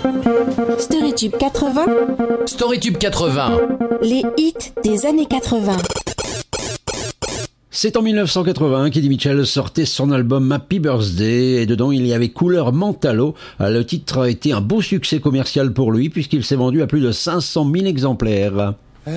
Storytube 80, Storytube 80. les hits des années 80. C'est en 1981 qu'Eddie Mitchell sortait son album Happy Birthday et dedans il y avait Couleur Mentalo. Le titre a été un beau succès commercial pour lui puisqu'il s'est vendu à plus de 500 000 exemplaires.